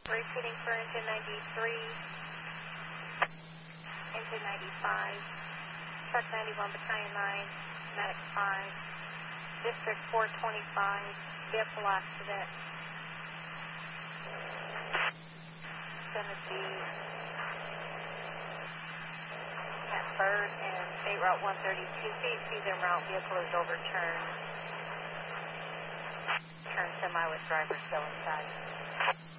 Repeating for engine 93, engine 95, truck 91, battalion 9, medic 5, district 425, vehicle accident. It's going to be at 3rd and State Route 132. Please en route, vehicle is overturned. Turned semi with driver still inside.